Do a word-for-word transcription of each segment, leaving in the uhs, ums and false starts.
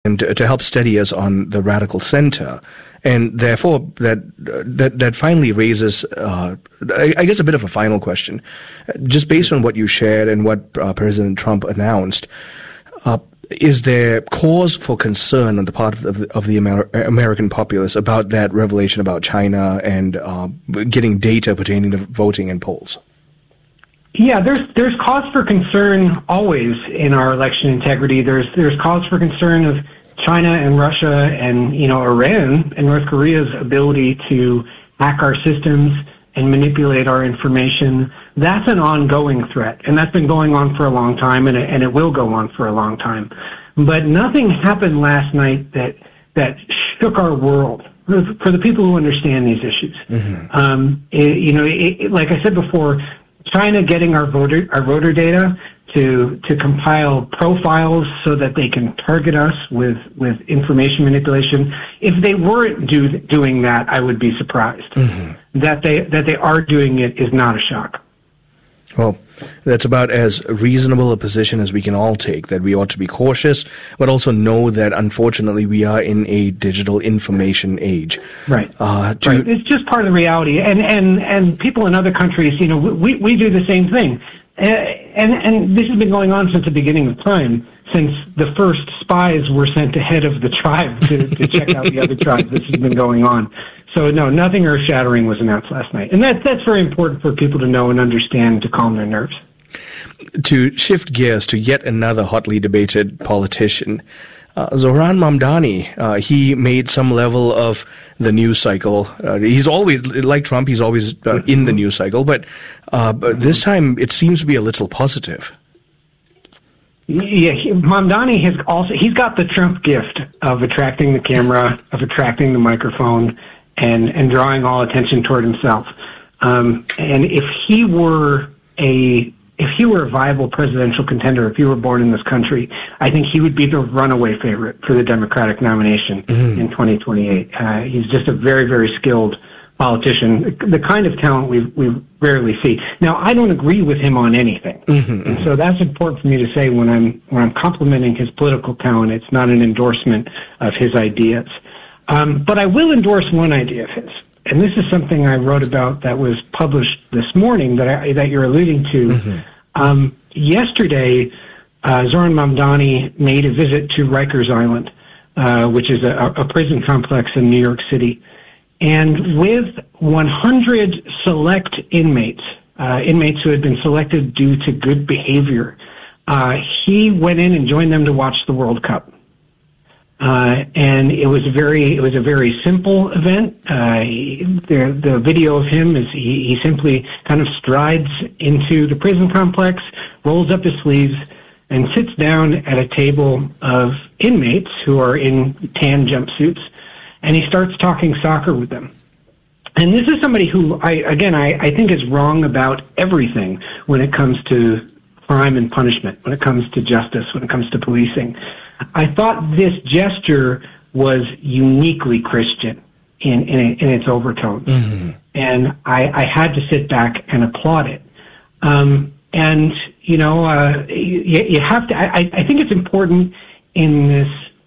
and to, to help steady us on the radical center. And therefore, that that that finally raises, uh, I, I guess, a bit of a final question. Just based on what you shared and what uh, President Trump announced, uh, is there cause for concern on the part of the, of the Amer- American populace about that revelation about China and uh, getting data pertaining to voting and polls? Yeah, there's there's cause for concern always in our election integrity. There's there's cause for concern of China and Russia and, you know, Iran and North Korea's ability to hack our systems and manipulate our information. That's an ongoing threat, and that's been going on for a long time, and it, and it will go on for a long time. But nothing happened last night that that shook our world. For the people who understand these issues, mm-hmm. um, it, you know, it, it, like I said before, China getting our voter our voter data to to compile profiles so that they can target us with, with information manipulation. If they weren't do, doing that, I would be surprised. Mm-hmm. That they that they are doing it is not a shock. Well, that's about as reasonable a position as we can all take, that we ought to be cautious, but also know that, unfortunately, we are in a digital information age. Right. Uh, to right. It's just part of the reality. And, and, and people in other countries, you know, we, we do the same thing. And, and this has been going on since the beginning of time, since the first spies were sent ahead of the tribe to, to check out the other tribes. This has been going on. So, no, nothing earth-shattering was announced last night. And that, that's very important for people to know and understand, to calm their nerves. To shift gears to yet another hotly debated politician, uh, Zohran Mamdani, uh, he made some level of the news cycle. Uh, he's always, like Trump, he's always uh, in the news cycle, but, uh, but this time it seems to be a little positive. Yeah, he, Mamdani has also, he's got the Trump gift of attracting the camera, of attracting the microphone, and, and drawing all attention toward himself. Um, and if he were a if he were a viable presidential contender, if he were born in this country, I think he would be the runaway favorite for the Democratic nomination mm-hmm. in twenty twenty-eight. Uh, he's just a very, very skilled politician, the kind of talent we we rarely see. Now, I don't agree with him on anything, mm-hmm. and so that's important for me to say when I'm when I'm complimenting his political talent. It's not an endorsement of his ideas. Um, but I will endorse one idea of his, and this is something I wrote about that was published this morning that I, that you're alluding to. Mm-hmm. Um, yesterday, uh, Zohran Mamdani made a visit to Rikers Island, uh, which is a, a prison complex in New York City, and with one hundred select inmates, uh, inmates who had been selected due to good behavior, uh, he went in and joined them to watch the World Cup. Uh, and it was very, it was a very simple event. Uh, the, the video of him is he, he simply kind of strides into the prison complex, rolls up his sleeves, and sits down at a table of inmates who are in tan jumpsuits, and he starts talking soccer with them. And this is somebody who, I, again, I, I think is wrong about everything when it comes to crime and punishment, when it comes to justice, when it comes to policing. I thought this gesture was uniquely Christian in in, in its overtones, mm-hmm. and I, I had to sit back and applaud it. Um, and you know, uh, you, you have to. I, I think it's important in this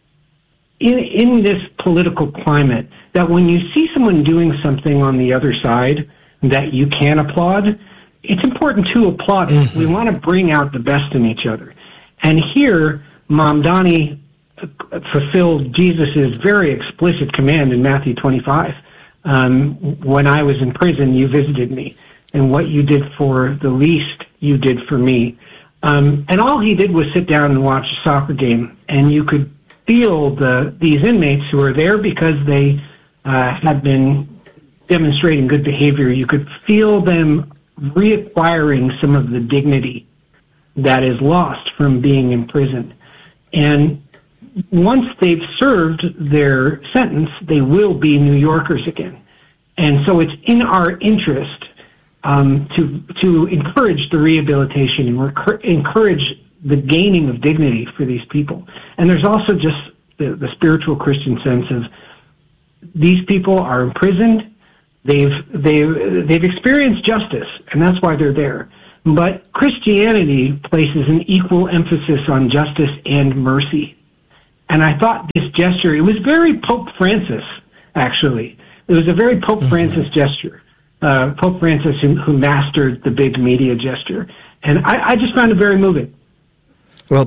in in this political climate that when you see someone doing something on the other side that you can applaud, it's important to applaud it. Mm-hmm. We want to bring out the best in each other, and here Mamdani fulfilled Jesus' very explicit command in Matthew twenty-five. Um, when I was in prison, you visited me, and what you did for the least, you did for me. Um, and all he did was sit down and watch a soccer game, and you could feel the these inmates who were there because they uh, had been demonstrating good behavior. You could feel them reacquiring some of the dignity that is lost from being imprisoned. And once they've served their sentence, they will be New Yorkers again. And so it's in our interest um, to to encourage the rehabilitation and recur- encourage the gaining of dignity for these people. And there's also just the, the spiritual Christian sense of these people are imprisoned. They've they've they've experienced justice, and that's why they're there. But Christianity places an equal emphasis on justice and mercy. And I thought this gesture, it was very Pope Francis, actually. It was a very Pope mm-hmm. Francis gesture. Uh, Pope Francis who, who mastered the big media gesture. And I, I just found it very moving. Well,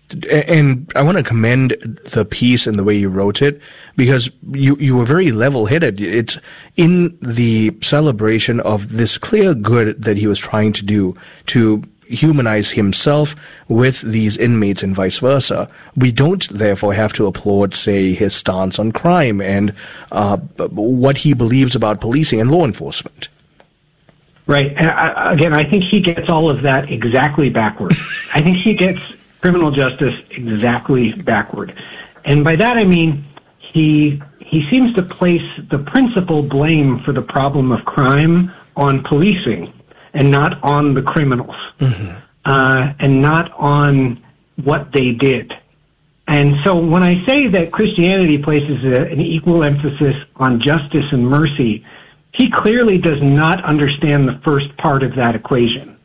and I want to commend the piece and the way you wrote it, because you, you were very level-headed. It's in the celebration of this clear good that he was trying to do to humanize himself with these inmates and vice versa. We don't therefore have to applaud, say, his stance on crime and uh, what he believes about policing and law enforcement. Right. And I, again, I think he gets all of that exactly backward. I think he gets criminal justice exactly backward. And by that I mean he he seems to place the principal blame for the problem of crime on policing and not on the criminals, mm-hmm. uh, and not on what they did. And so when I say that Christianity places a, an equal emphasis on justice and mercy, he clearly does not understand the first part of that equation.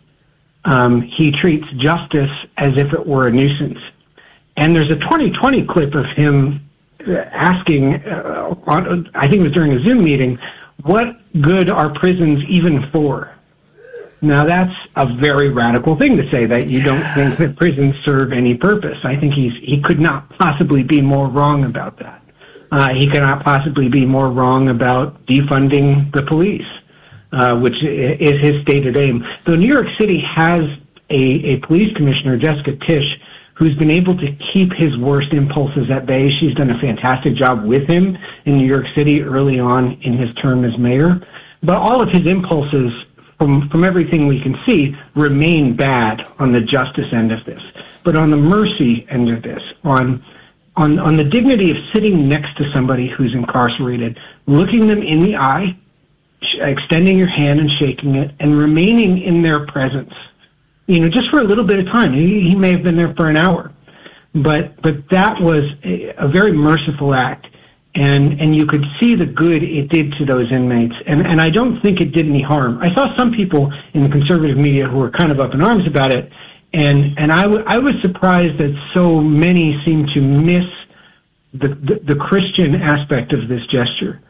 Um, he treats justice as if it were a nuisance. And there's a twenty twenty clip of him asking, uh, on, I think it was during a Zoom meeting, what good are prisons even for? Now, that's a very radical thing to say, that you don't think that prisons serve any purpose. I think he's he could not possibly be more wrong about that. Uh, he cannot possibly be more wrong about defunding the police, uh, which is his stated aim. Though New York City has a, a police commissioner, Jessica Tisch, who's been able to keep his worst impulses at bay. She's done a fantastic job with him in New York City early on in his term as mayor. But all of his impulses, From, from everything we can see, remain bad on the justice end of this. But on the mercy end of this, on, on, on the dignity of sitting next to somebody who's incarcerated, looking them in the eye, sh- extending your hand and shaking it, and remaining in their presence, you know, just for a little bit of time. He, he may have been there for an hour. But, but that was a, a very merciful act. And and you could see the good it did to those inmates. And, and I don't think it did any harm. I saw some people in the conservative media who were kind of up in arms about it. And, and I, w- I was surprised that so many seemed to miss the, the, the Christian aspect of this gesture,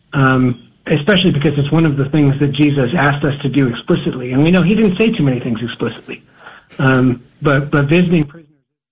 um, especially because it's one of the things that Jesus asked us to do explicitly. And we know he didn't say too many things explicitly. Um, but, but visiting prisoners.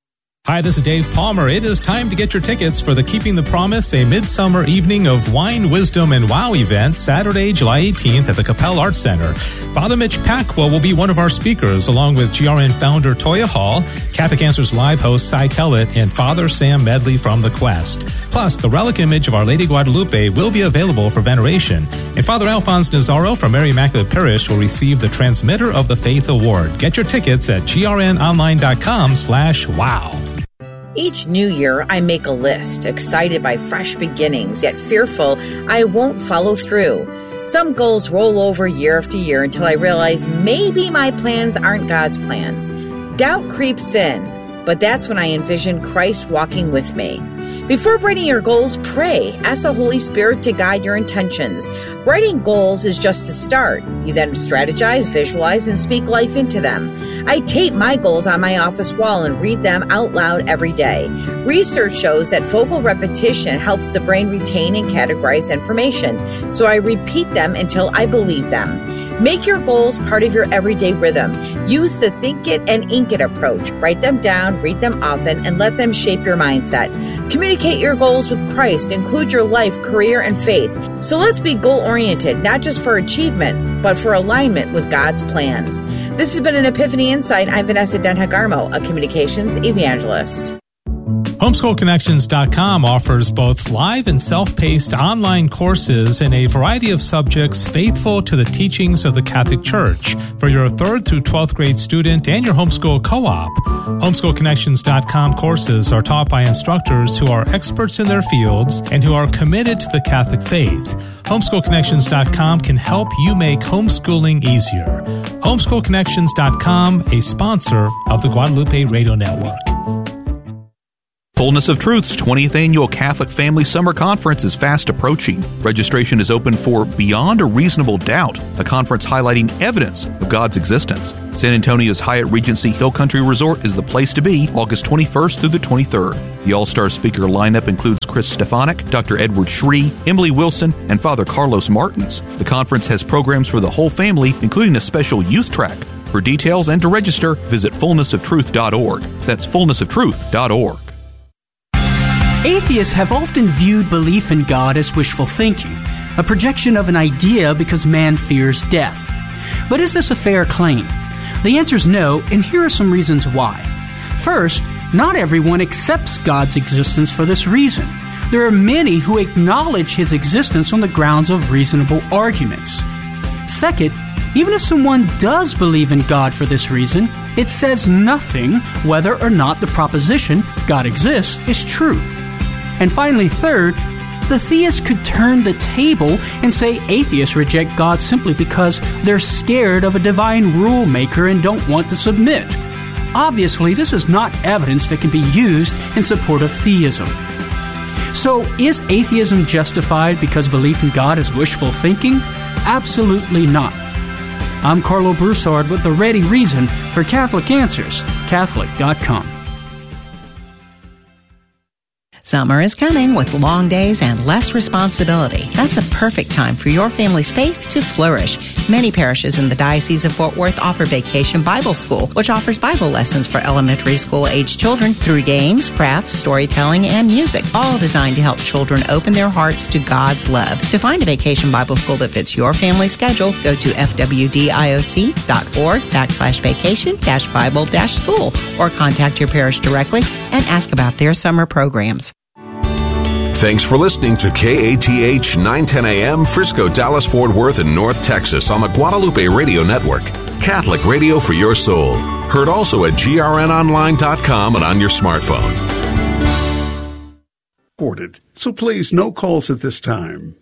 Hi, this is Dave Palmer. It is time to get your tickets for the Keeping the Promise, a midsummer evening of wine, wisdom, and wow event, Saturday, July eighteenth at the Capel Arts Center. Father Mitch Packwell will be one of our speakers, along with G R N founder Toya Hall, Catholic Answers Live host Cy Kellett, and Father Sam Medley from The Quest. Plus, the relic image of Our Lady Guadalupe will be available for veneration. And Father Alphonse Nazaro from Mary Immaculate Parish will receive the Transmitter of the Faith Award. Get your tickets at grnonline.com slash wow. Each new year, I make a list, excited by fresh beginnings, yet fearful I won't follow through. Some goals roll over year after year until I realize maybe my plans aren't God's plans. Doubt creeps in, but that's when I envision Christ walking with me. Before writing your goals, pray. Ask the Holy Spirit to guide your intentions. Writing goals is just the start. You then strategize, visualize, and speak life into them. I tape my goals on my office wall and read them out loud every day. Research shows that vocal repetition helps the brain retain and categorize information, so I repeat them until I believe them. Make your goals part of your everyday rhythm. Use the think it and ink it approach. Write them down, read them often, and let them shape your mindset. Communicate your goals with Christ. Include your life, career, and faith. So let's be goal-oriented, not just for achievement, but for alignment with God's plans. This has been an Epiphany Insight. I'm Vanessa Denhagarmo, a communications evangelist. homeschool connections dot com offers both live and self-paced online courses in a variety of subjects faithful to the teachings of the Catholic Church for your third through twelfth grade student and your homeschool co-op. homeschool connections dot com courses are taught by instructors who are experts in their fields and who are committed to the Catholic faith. homeschool connections dot com can help you make homeschooling easier. homeschool connections dot com, a sponsor of the Guadalupe Radio Network. Fullness of Truth's twentieth Annual Catholic Family Summer Conference is fast approaching. Registration is open for Beyond a Reasonable Doubt, a conference highlighting evidence of God's existence. San Antonio's Hyatt Regency Hill Country Resort is the place to be August twenty-first through the twenty-third. The all-star speaker lineup includes Chris Stefanik, Doctor Edward Shree, Emily Wilson, and Father Carlos Martins. The conference has programs for the whole family, including a special youth track. For details and to register, visit fullness of truth dot org. That's fullness of truth dot org. Atheists have often viewed belief in God as wishful thinking, a projection of an idea because man fears death. But is this a fair claim? The answer is no, and here are some reasons why. First, not everyone accepts God's existence for this reason. There are many who acknowledge His existence on the grounds of reasonable arguments. Second, even if someone does believe in God for this reason, it says nothing whether or not the proposition, God exists, is true. And finally, third, the theist could turn the table and say atheists reject God simply because they're scared of a divine rule maker and don't want to submit. Obviously, this is not evidence that can be used in support of theism. So, is atheism justified because belief in God is wishful thinking? Absolutely not. I'm Carlo Broussard with the ready reason for Catholic Answers, Catholic dot com. Summer is coming with long days and less responsibility. That's a perfect time for your family's faith to flourish. Many parishes in the Diocese of Fort Worth offer Vacation Bible School, which offers Bible lessons for elementary school-age children through games, crafts, storytelling, and music, all designed to help children open their hearts to God's love. To find a Vacation Bible School that fits your family schedule, go to f w d i o c dot org backslash vacation dash Bible dash school or contact your parish directly and ask about their summer programs. Thanks for listening to K A T H nine ten A M, Frisco, Dallas, Fort Worth, and North Texas on the Guadalupe Radio Network. Catholic radio for your soul. Heard also at G R N online dot com and on your smartphone. So please, no calls at this time.